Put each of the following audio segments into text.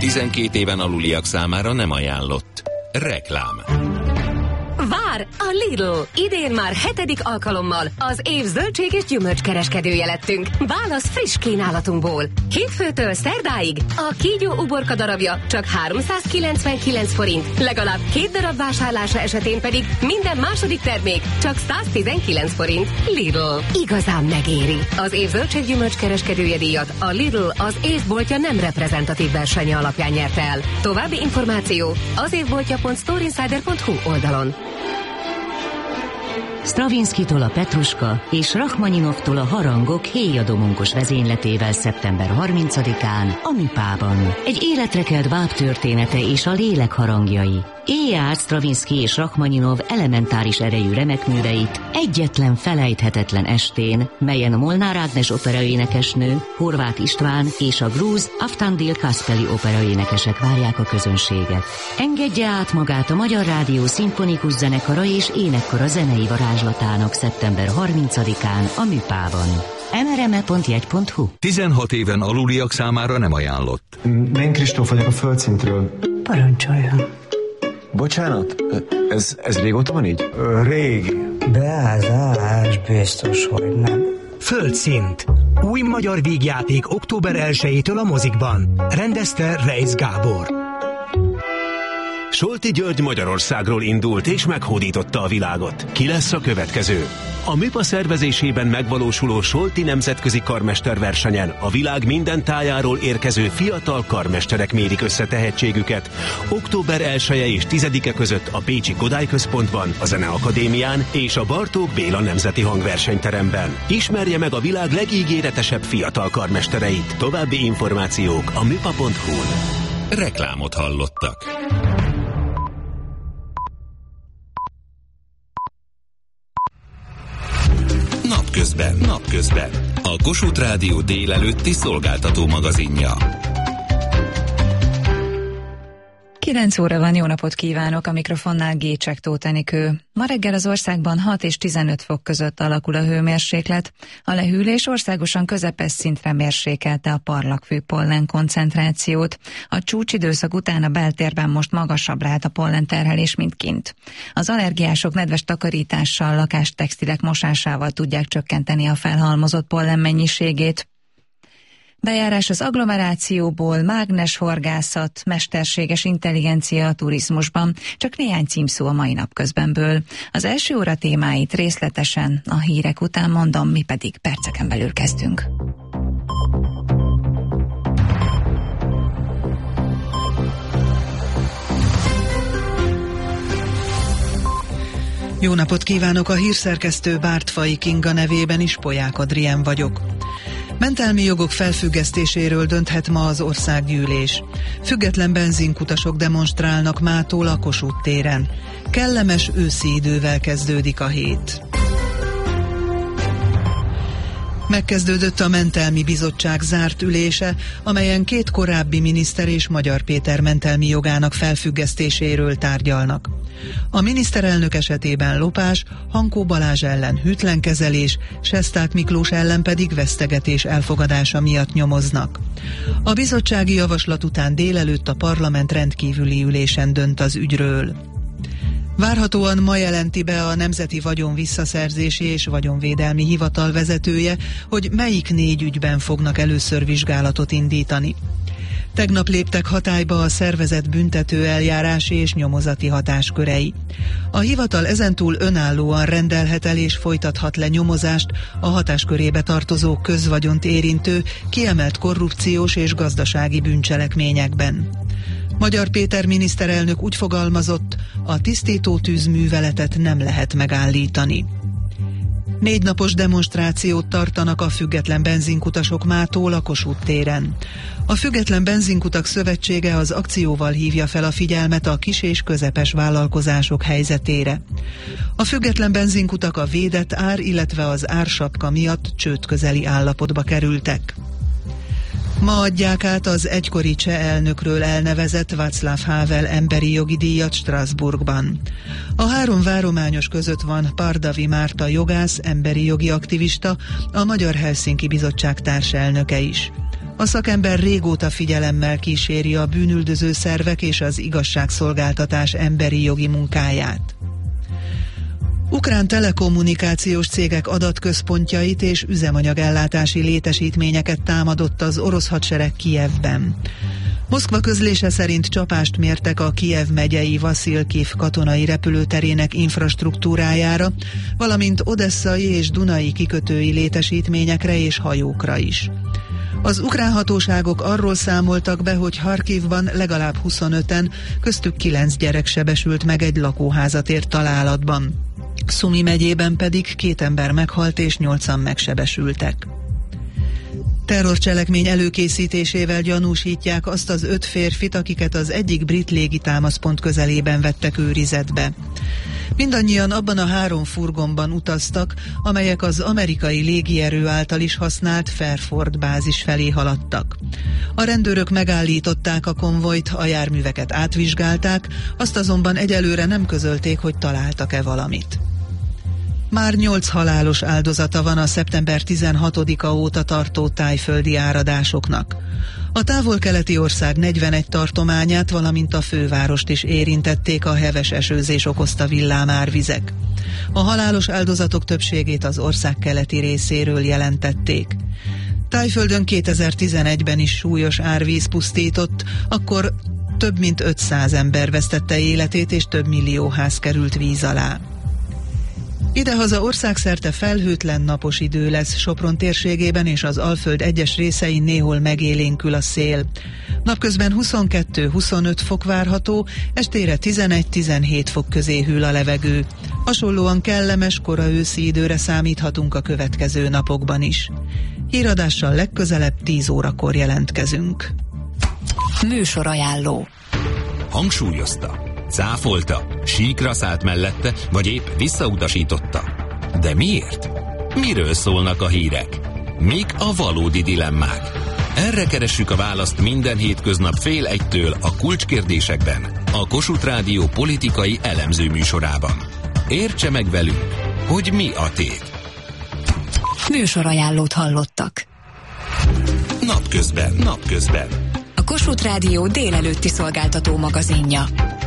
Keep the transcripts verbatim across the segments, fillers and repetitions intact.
tizenkét éven aluliak számára nem ajánlott. Reklám. Vár a Lidl! Idén már hetedik alkalommal az év zöldség és gyümölcskereskedője lettünk. Válasz friss kínálatunkból. Hétfőtől szerdáig a kígyó uborka darabja csak háromszázkilencvenkilenc forint, legalább két darab vásárlása esetén pedig minden második termék csak száztizenkilenc forint. Lidl. Igazán megéri. Az év zöldség gyümölcskereskedője díjat a Lidl az évboltja nem reprezentatív versenye alapján nyerte el. További információ az évboltja pont storeinsider pont hu oldalon. Stravinskitól a Petruska és Rachmaninovtól a Harangok héjadomonkos vezényletével szeptember harmincadikán a Műpában. Egy életre kelt báb története és a lélek harangjai. Éjjel át Stravinsky és Rachmaninov elementáris erejű remekműveit egyetlen felejthetetlen estén, melyen Molnár Ágnes operaénekesnő, Horváth István és a grúz Aftandil Kaspeli operaénekesek várják a közönséget. Engedje át magát a Magyar Rádió szimfonikus zenekara és énekkara zenei varázslatának szeptember harmincadikán a Műpában. em er em e pont jegy pont hu. tizenhat éven aluliak számára nem ajánlott. Én Kristóf vagyok a Földszintről. Parancsoljon. Bocsánat, ez, ez régóta van így? Régi. Beázás, biztos, hogy nem. Földszint. Új magyar vígjáték október elsejétől a mozikban. Rendezte Reisz Gábor. Solti György Magyarországról indult és meghódította a világot. Ki lesz a következő? A Műpa szervezésében megvalósuló Solti nemzetközi karmesterversenyen a világ minden tájáról érkező fiatal karmesterek mérik össze tehetségüket. október elseje és tizedike között a Pécsi Kodály Központban, a Zeneakadémián és a Bartók Béla Nemzeti Hangversenyteremben. Ismerje meg a világ legígéretesebb fiatal karmestereit. További információk a műpa pont hu-n. Reklámot hallottak. Napközben, napközben. A Kossuth Rádió délelőtti szolgáltató magazinja. kilenc óra van, jó napot kívánok, a mikrofonnál Gécsek Tóth Enikő. Ma reggel az országban hat és tizenöt fok között alakul a hőmérséklet. A lehűlés országosan közepes szintre mérsékelte a parlagfű pollen koncentrációt. A csúcsidőszak után a beltérben most magasabb lehet a pollenterhelés, mint kint. Az allergiások nedves takarítással, lakástextilek mosásával tudják csökkenteni a felhalmozott pollen mennyiségét. Bejárás az agglomerációból, mágneshorgászat, mesterséges intelligencia a turizmusban, csak néhány címszó a mai napközbenből. Az első óra témáit részletesen a hírek után mondom, mi pedig perceken belül kezdünk. Jó napot kívánok, a hírszerkesztő Bártfai Kinga nevében is, Polyák Adrien vagyok. Mentelmi jogok felfüggesztéséről dönthet ma az országgyűlés. Független benzinkutasok demonstrálnak mától a Kossuth téren. Kellemes őszi idővel kezdődik a hét. Megkezdődött a Mentelmi Bizottság zárt ülése, amelyen két korábbi miniszter és Magyar Péter mentelmi jogának felfüggesztéséről tárgyalnak. A miniszterelnök esetében lopás, Hankó Balázs ellen hűtlenkezelés, Sesták Miklós ellen pedig vesztegetés elfogadása miatt nyomoznak. A bizottsági javaslat után délelőtt a parlament rendkívüli ülésen dönt az ügyről. Várhatóan ma jelenti be a Nemzeti Vagyon Visszaszerzési és Vagyonvédelmi Hivatal vezetője, hogy melyik négy ügyben fognak először vizsgálatot indítani. Tegnap léptek hatályba a szervezett büntető eljárási és nyomozati hatáskörei. A hivatal ezentúl önállóan rendelhet el és folytathat le nyomozást a hatáskörébe tartozó közvagyont érintő, kiemelt korrupciós és gazdasági bűncselekményekben. Magyar Péter miniszterelnök úgy fogalmazott, a tisztító tűzműveletet nem lehet megállítani. Négy napos demonstrációt tartanak a független benzinkutasok mától a Kossuth téren. A Független Benzinkutak Szövetsége az akcióval hívja fel a figyelmet a kis és közepes vállalkozások helyzetére. A független benzinkutak a védett ár, illetve az ársapka miatt csődközeli állapotba kerültek. Ma adják át az egykori cseh elnökről elnevezett Václav Havel emberi jogi díjat Strasbourgban. A három várományos között van Pardavi Márta jogász, emberi jogi aktivista, a Magyar Helsinki Bizottság társelnöke is. A szakember régóta figyelemmel kíséri a bűnüldöző szervek és az igazságszolgáltatás emberi jogi munkáját. Ukrán telekommunikációs cégek adatközpontjait és üzemanyagellátási létesítményeket támadott az orosz hadsereg Kijevben. Moszkva közlése szerint csapást mértek a Kijev megyei Vaszilkiv katonai repülőterének infrastruktúrájára, valamint odesszai és dunai kikötői létesítményekre és hajókra is. Az ukrán hatóságok arról számoltak be, hogy Harkivban legalább huszonöten, köztük kilenc gyerek sebesült meg egy lakóházat ért találatban. Szumi megyében pedig két ember meghalt és nyolcan megsebesültek. Terrorcselekmény előkészítésével gyanúsítják azt az öt férfit, akiket az egyik brit légitámaszpont közelében vettek őrizetbe. Mindannyian abban a három furgonban utaztak, amelyek az amerikai légierő által is használt Fairford bázis felé haladtak. A rendőrök megállították a konvojt, a járműveket átvizsgálták, azt azonban egyelőre nem közölték, hogy találtak-e valamit. Már nyolc halálos áldozata van a szeptember tizenhatodika óta tartó tájföldi áradásoknak. A távol-keleti ország negyvenegy tartományát, valamint a fővárost is érintették a heves esőzés okozta villámárvizek. A halálos áldozatok többségét az ország keleti részéről jelentették. Tájföldön kétezer-tizenegyben is súlyos árvíz pusztított, akkor több mint ötszáz ember vesztette életét és több millió ház került víz alá. Idehaza országszerte felhőtlen napos idő lesz, Sopron térségében és az Alföld egyes részein néhol megélénkül a szél. Napközben huszonkettő-huszonöt fok várható, estére tizenegy-tizenhét fok közé hűl a levegő. Hasonlóan kellemes, kora őszi időre számíthatunk a következő napokban is. Híradással legközelebb tíz órakor jelentkezünk. Műsorajánló. Hangsúlyozta, cáfolta, síkra szállt mellette, vagy épp visszautasította. De miért? Miről szólnak a hírek? Mik a valódi dilemmák? Erre keressük a választ minden hétköznap fél egytől a Kulcskérdésekben, a Kossuth Rádió politikai elemző műsorában. Értse meg velünk, hogy mi a tét. Műsorajánlót hallottak. Napközben, napközben. A Kossuth Rádió délelőtti szolgáltató magazinja.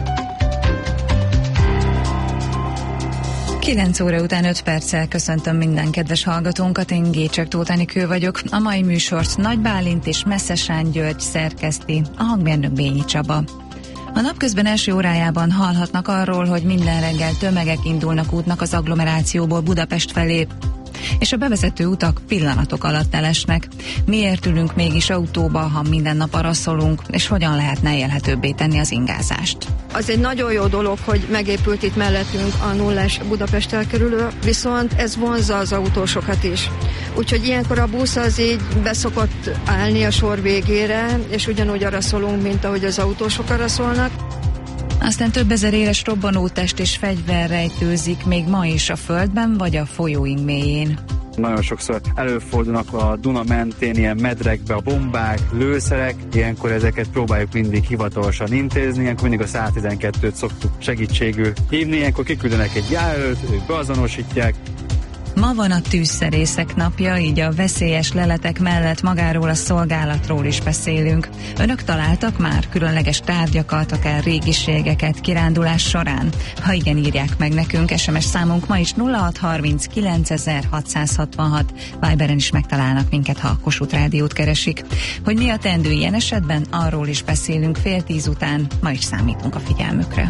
kilenc óra után öt perccel köszöntöm minden kedves hallgatónkat, én Gécsek Tóth Enikő vagyok. A mai műsort Nagy Bálint és Messzesán György szerkeszti, a hangmérnök Bényi Csaba. A napközben első órájában hallhatnak arról, hogy minden reggel tömegek indulnak útnak az agglomerációból Budapest felé, és a bevezető utak pillanatok alatt elesnek. Miért ülünk mégis autóba, ha minden nap arra szólunk, és hogyan lehetne élhetőbbé tenni az ingázást? Az egy nagyon jó dolog, hogy megépült itt mellettünk a nullás Budapest elkerülő, viszont ez vonzza az autósokat is. Úgyhogy ilyenkor a busz az így beszokott állni a sor végére, és ugyanúgy arra szólunk, mint ahogy az autósok arra szólnak. Aztán több ezer éles robbanótest és fegyver rejtőzik még ma is a földben vagy a folyóink mélyén. Nagyon sokszor előfordulnak a Duna mentén ilyen medrekbe a bombák, lőszerek, ilyenkor ezeket próbáljuk mindig hivatalosan intézni, ilyenkor mindig a száztizenkettőt szoktuk segítségül hívni, ilyenkor kiküldenek egy járőrt, ők beazonosítják. Ma van a tűzszerészek napja, így a veszélyes leletek mellett magáról a szolgálatról is beszélünk. Önök találtak már különleges tárgyakat, akár régiségeket kirándulás során? Ha igen, írják meg nekünk, es em es számunk ma is nulla hat harminc kilencezer-hatszázhatvanhat, Viberen is megtalálnak minket, ha a Kossuth Rádiót keresik. Hogy mi a teendő ilyen esetben, arról is beszélünk fél tíz után, ma is számítunk a figyelmükre.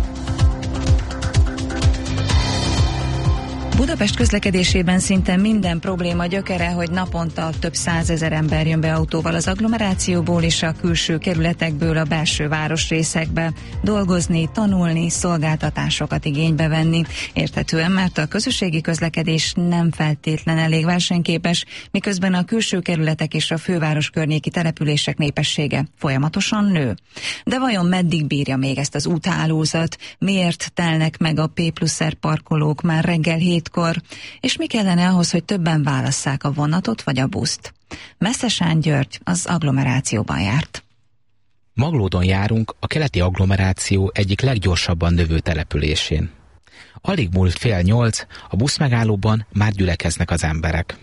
Budapest közlekedésében szinte minden probléma gyökere, hogy naponta több százezer ember jön be autóval az agglomerációból és a külső kerületekből a belső városrészekbe dolgozni, tanulni, szolgáltatásokat igénybe venni. Érthetően, mert a közösségi közlekedés nem feltétlen elég versenyképes, miközben a külső kerületek és a főváros környéki települések népessége folyamatosan nő. De vajon meddig bírja még ezt az úthálózat? Miért telnek meg a P plusz R parkolók már reggel hét kor, és mi kellene ahhoz, hogy többen válasszák a vonatot vagy a buszt? Messzesán György az agglomerációban járt. Maglódon járunk, a keleti agglomeráció egyik leggyorsabban növő településén. Alig múlt fél nyolc, a buszmegállóban már gyülekeznek az emberek.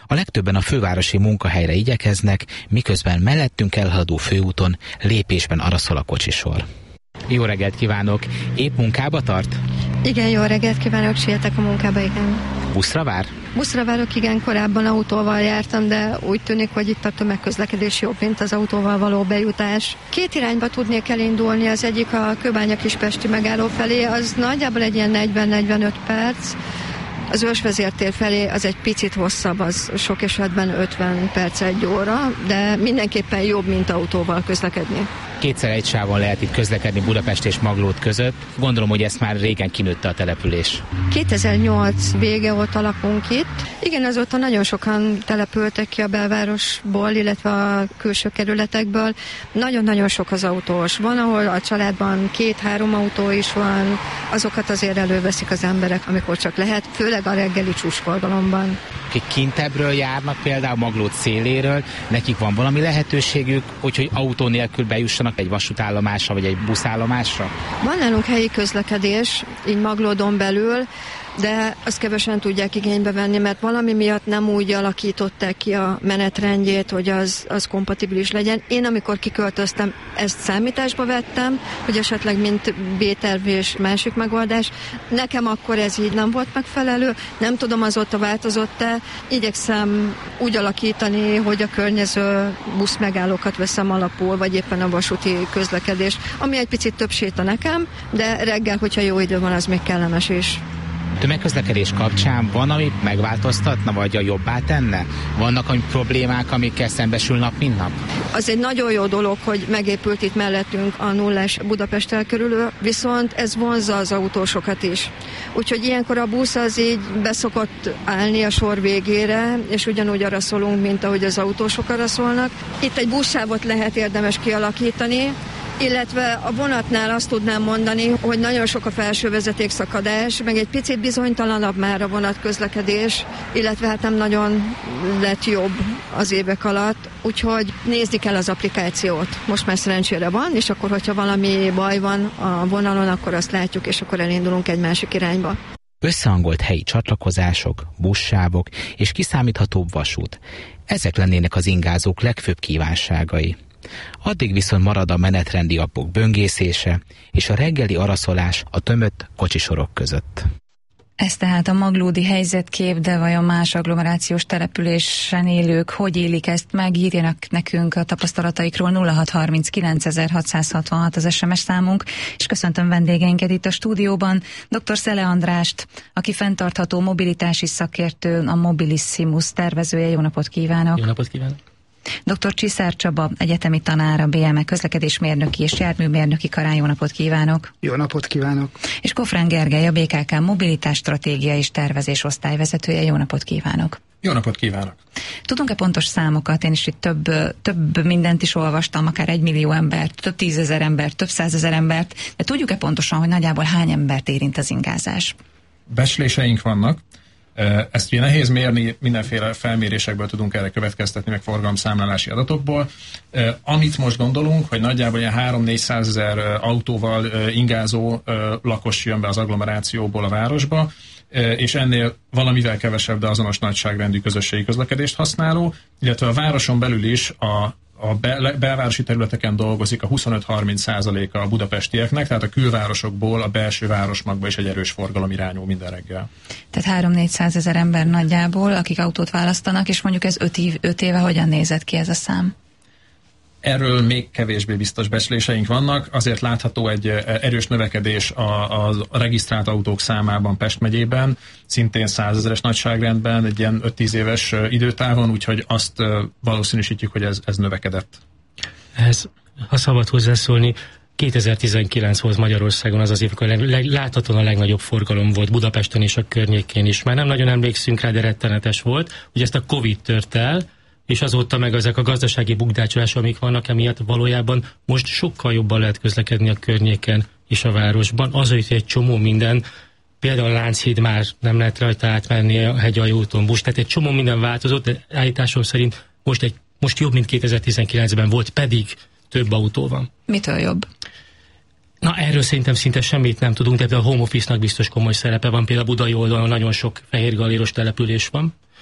A legtöbben a fővárosi munkahelyre igyekeznek, miközben mellettünk elhaladó főúton lépésben araszol a kocsisor. Jó reggelt kívánok! Épp munkába tart? Igen, jó reggelt kívánok, sietek a munkába, igen. Buszra vár? Buszra várok, igen, korábban autóval jártam, de úgy tűnik, hogy itt a tömegközlekedés jobb, mint az autóval való bejutás. Két irányba tudnék elindulni, az egyik a Kőbánya-Kispesti megálló felé, az nagyjából egy ilyen negyven-negyvenöt perc, az Ősvezértér felé az egy picit hosszabb, az sok esetben ötven perc, egy óra, de mindenképpen jobb, mint autóval közlekedni. Kétszer egy sávon lehet itt közlekedni Budapest és Maglód között. Gondolom, hogy ezt már régen kinőtte a település. kétezer-nyolc vége óta lakunk itt. Igen, azóta nagyon sokan települtek ki a belvárosból, illetve a külső kerületekből. Nagyon-nagyon sok az autós. Van, ahol a családban két-három autó is van. Azokat azért előveszik az emberek, amikor csak lehet, főleg a reggeli csúcsforgalomban. Akik kintebbről járnak, például Maglód széléről, nekik van valami lehetőségük, úgyhogy autó nélkül bejussanak egy vasútállomásra vagy egy buszállomásra? Van nálunk helyi közlekedés, így Maglódon belül, de azt kevesen tudják igénybe venni, mert valami miatt nem úgy alakították ki a menetrendjét, hogy az, az kompatibilis legyen. Én amikor kiköltöztem, ezt számításba vettem, hogy esetleg mint B-terv és másik megoldás. Nekem akkor ez így nem volt megfelelő. Nem tudom, azóta változott-e. Igyekszem úgy alakítani, hogy a környező buszmegállókat veszem alapul, vagy éppen a vasúti közlekedés, ami egy picit több séta nekem, de reggel, hogyha jó idő van, az még kellemes is. Tömegközlekedés kapcsán van, ami megváltoztatna, vagy a jobbá tenne? Vannak ami problémák, amikkel szembesül nap, mint nap? Az egy nagyon jó dolog, hogy megépült itt mellettünk a nullás Budapest elkerülő, viszont ez vonzza az autósokat is. Úgyhogy ilyenkor a busz az így beszokott állni a sor végére, és ugyanúgy arra szólunk, mint ahogy az autósok arra szólnak. Itt egy buszsávot lehet érdemes kialakítani, illetve a vonatnál azt tudnám mondani, hogy nagyon sok a felső vezetékszakadás, meg egy picit bizonytalanabb már a vonatközlekedés, illetve hát nem nagyon lett jobb az évek alatt, úgyhogy nézni kell az applikációt. Most már szerencsére van, és akkor, hogyha valami baj van a vonalon, akkor azt látjuk, és akkor elindulunk egy másik irányba. Összehangolt helyi csatlakozások, buszsávok és kiszámíthatóbb vasút. Ezek lennének az ingázók legfőbb kívánságai. Addig viszont marad a menetrendi appok böngészése és a reggeli araszolás a tömött kocsisorok között. Ez tehát a maglódi helyzetkép, de vajon más agglomerációs településen élők hogy élik ezt meg? Írjanak nekünk a tapasztalataikról. Nulla hat harminc kilenc hatszázhatvanhat az es em es számunk, és köszöntöm vendégeinket itt a stúdióban. dr. Szele Andrást, aki fenntartható mobilitási szakértő, a Mobilissimus tervezője. Jó napot kívánok! Jó napot kívánok! doktor Csiszár Csaba, egyetemi tanár, a bé em e közlekedésmérnöki és járműmérnöki karán. Jó napot kívánok! Jó napot kívánok! És Kofrán Gergely, a bé ká ká mobilitás stratégia és tervezés osztályvezetője. Jó napot kívánok! Jó napot kívánok! Tudunk-e pontos számokat? Én is itt több, több mindent is olvastam, akár egy millió embert, több tízezer embert, több százezer embert, de tudjuk-e pontosan, hogy nagyjából hány embert érint az ingázás? Becsléseink vannak. Ezt ugye nehéz mérni, mindenféle felmérésekből tudunk erre következtetni, meg forgalomszámlálási adatokból. Amit most gondolunk, hogy nagyjából ilyen három-négyszázezer autóval ingázó lakos jön be az agglomerációból a városba, és ennél valamivel kevesebb, de azonos nagyságrendű közösségi közlekedést használó, illetve a városon belül is a a belvárosi területeken dolgozik a huszonöt-harminc százaléka a budapestieknek, tehát a külvárosokból a belső városmagba is egy erős forgalom irányul minden reggel. Tehát három-négyszázezer ember nagyjából, akik autót választanak, és mondjuk ez öt, év, öt éve hogyan nézett ki ez a szám? Erről még kevésbé biztos becsléseink vannak, azért látható egy erős növekedés a, a regisztrált autók számában Pest megyében, szintén százezeres nagyságrendben, egy ilyen öt-tíz éves időtávon, úgyhogy azt valószínűsítjük, hogy ez, ez növekedett. Ez, ha szabad hozzászólni, kétezer-tizenkilenc volt Magyarországon az az év, amikor leg, láthatóan a legnagyobb forgalom volt Budapesten és a környékén is. Már nem nagyon emlékszünk rá, de rettenetes volt. Ugye ezt a Covid tört el, és azóta meg ezek a gazdasági bukdácsolások, amik vannak, emiatt valójában most sokkal jobban lehet közlekedni a környéken és a városban. Azért egy csomó minden, például a Lánchíd már nem lehet rajta átmenni a Hegyalja úton busz, tehát egy csomó minden változott, de állításom szerint most, egy, most jobb, mint kétezer-tizenkilencben volt, pedig több autó van. Mitől jobb? Na, erről szerintem szinte semmit nem tudunk, de a home office-nak biztos komoly szerepe van, például a budai oldalon nagyon sok fehérgalléros település van,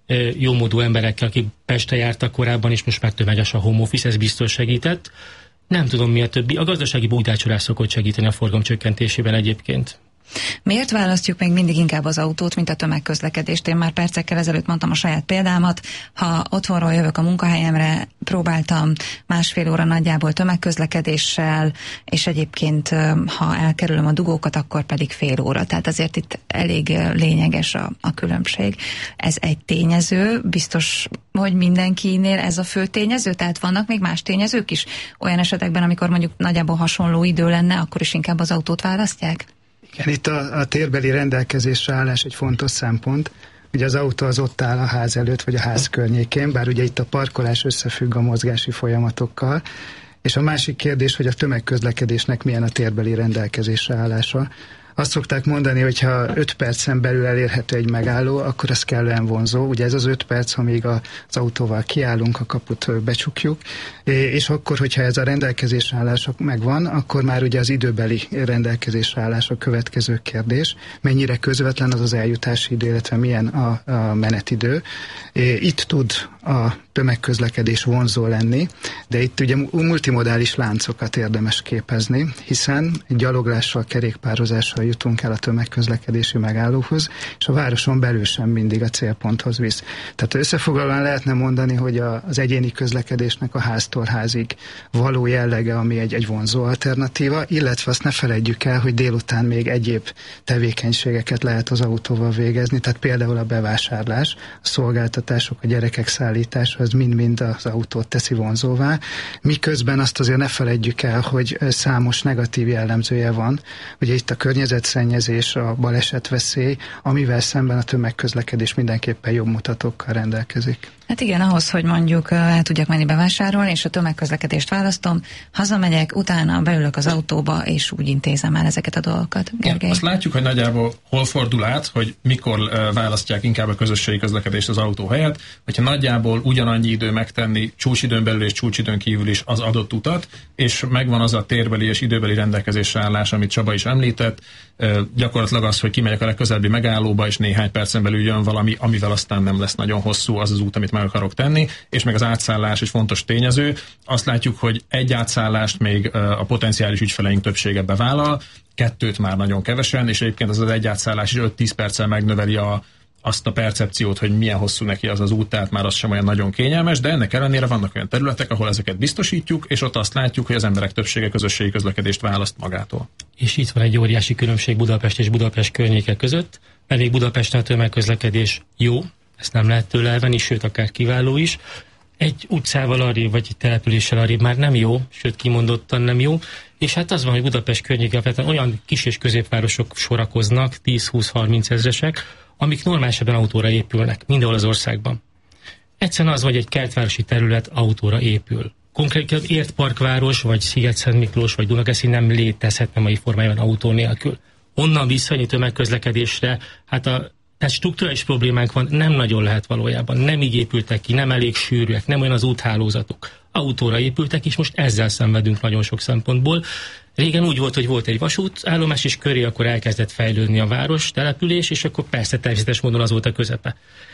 jómódú emberekkel, akik Pestre jártak korábban, és most már tömeges a home office, ez biztos segített. Nem tudom, mi a többi. A gazdasági bújdácsolás szokott segíteni a forgalom csökkentésében egyébként. Miért választjuk még mindig inkább az autót, mint a tömegközlekedést? Én már percekkel ezelőtt mondtam a saját példámat. Ha otthonról jövök a munkahelyemre, próbáltam másfél óra nagyjából tömegközlekedéssel, és egyébként, ha elkerülöm a dugókat, akkor pedig fél óra. Tehát azért itt elég lényeges a, a különbség. Ez egy tényező, biztos, hogy mindenkinél ez a fő tényező, tehát vannak még más tényezők is? Olyan esetekben, amikor mondjuk nagyjából hasonló idő lenne, akkor is inkább az autót választják? Igen, itt a, a térbeli rendelkezésre állás egy fontos szempont. Ugye az autó az ott áll a ház előtt, vagy a ház környékén, bár ugye itt a parkolás összefügg a mozgási folyamatokkal. És a másik kérdés, hogy a tömegközlekedésnek milyen a térbeli rendelkezésre állása. Azt szokták mondani, hogy ha öt percen belül elérhető egy megálló, akkor az kellően vonzó. Ugye ez az öt perc, amíg az autóval kiállunk, a kaput becsukjuk, és akkor, hogyha ez a rendelkezésre állás megvan, akkor már ugye az időbeli rendelkezésre állás a következő kérdés. Mennyire közvetlen az az eljutási idő, illetve milyen a, a menetidő. Itt tud a tömegközlekedés vonzó lenni, de itt ugye multimodális láncokat érdemes képezni, hiszen gyaloglással, kerékpározással jutunk el a tömegközlekedési megállóhoz, és a városon belül sem mindig a célponthoz visz. Tehát összefoglalóan lehetne mondani, hogy a, az egyéni közlekedésnek a háztól házig való jellege, ami egy, egy vonzó alternatíva, illetve azt ne feledjük el, hogy délután még egyéb tevékenységeket lehet az autóval végezni, tehát például a bevásárlás, a szolgáltatások, a gyerekek szállítása, az mind-mind az autót teszi vonzóvá. Miközben azt azért ne feledjük el, hogy számos negatív jellemzője van. Ugye itt a környezetszennyezés, a balesetveszély, amivel szemben a tömegközlekedés mindenképpen jobb mutatókkal rendelkezik. Hát igen, ahhoz, hogy mondjuk el tudjak menni bevásárolni, és a tömegközlekedést választom, hazamegyek, utána beülök az autóba, és úgy intézem el ezeket a dolgokat. Gergely? Azt látjuk, hogy nagyjából hol fordul át, hogy mikor uh, választják inkább a közösségi közlekedést az autó helyett, hogyha nagyjából ugyanannyi idő megtenni csúcsidőn belül és csúcsidőn kívül is az adott utat, és megvan az a térbeli és időbeli rendelkezésre állás, amit Csaba is említett, uh, gyakorlatilag az, hogy kimegyek a legközelebbi megállóba, és néhány percen belül jön valami, amivel aztán nem lesz nagyon hosszú az az út, amit meg akarok tenni, és meg az átszállás egy fontos tényező. Azt látjuk, hogy egy átszállást még a potenciális ügyfeleink többsége bevállal, kettőt már nagyon kevesen, és egyébként az az egy átszállás is öt-tíz perccel megnöveli a, azt a percepciót, hogy milyen hosszú neki az az út, tehát már az sem olyan nagyon kényelmes, de ennek ellenére vannak olyan területek, ahol ezeket biztosítjuk, és ott azt látjuk, hogy az emberek többsége közösségi közlekedést választ magától. És itt van egy óriási különbség Budapest és Budapest környéke között, mert még Budapesten a tömegközlekedés jó, ezt nem lehet tőle elvenni, sőt, akár kiváló is. Egy utcával arrébb, vagy egy településsel arrébb már nem jó, sőt, kimondottan nem jó. És hát az van, hogy Budapest környékén olyan kis és középvárosok sorakoznak, tíz-húsz-harminc ezresek, amik normál esetben autóra épülnek, mindenhol az országban. Egyszerűen az, hogy egy kertvárosi terület autóra épül. Konkrétan ért parkváros, vagy Sziget-Szent Miklós, vagy Dunakeszi nem létezhetne mai formájában autó nélkül. Onnan vissza tömegközlekedésre, hát a tehát strukturális problémánk van, nem nagyon lehet valójában. Nem így épültek ki, nem elég sűrűek, nem olyan az úthálózatuk. Autóra épültek, és most ezzel szenvedünk nagyon sok szempontból. Régen úgy volt, hogy volt egy vasútállomás, és köré akkor elkezdett fejlődni a város, település, és akkor persze természetes módon az volt a közepe.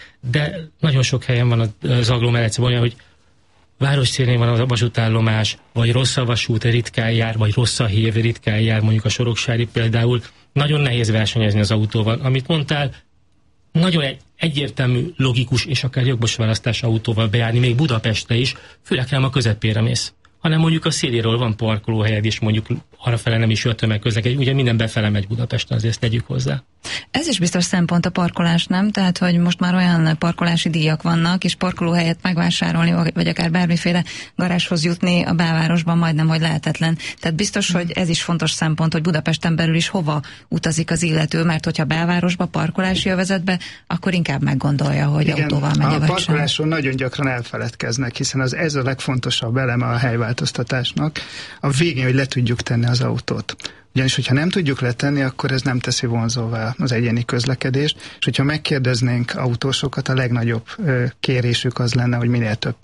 De nagyon sok helyen van az agglomerációban olyan, hogy város szélén van a vasútállomás, vagy rossz a vasút, ritkán jár, vagy rossz a hév, ritkán jár, mondjuk a Soroksári például. Nagyon nehéz versenyezni az autóval. Amit mondtál, nagyon egy egyértelmű, logikus és akár jogos választás autóval bejárni, még Budapestre is, főleg nem a közepére mész, hanem mondjuk a széléről van parkolóhelyed, és mondjuk arrafele nem is jön a tömegközlekedés, ugye minden befele megy Budapesten, azért tegyük hozzá. Ez is biztos szempont a parkolás, nem? Tehát, hogy most már olyan parkolási díjak vannak, és parkolóhelyet megvásárolni, vagy akár bármiféle garázshoz jutni a belvárosban majdnem, hogy lehetetlen. Tehát biztos, hogy ez is fontos szempont, hogy Budapesten belül is hova utazik az illető, mert hogyha belvárosba, parkolási övezetbe, akkor inkább meggondolja, hogy igen, autóval megy vagy sem. A parkoláson nagyon gyakran elfeledkeznek, hiszen az ez a legfontosabb eleme a helyváltoztatásnak. A végén, hogy le tudjuk tenni az autót. Ugyanis, hogyha nem tudjuk letenni, akkor ez nem teszi vonzóvá az egyéni közlekedést, és hogyha megkérdeznénk autósokat, a legnagyobb ö, kérésük az lenne, hogy minél több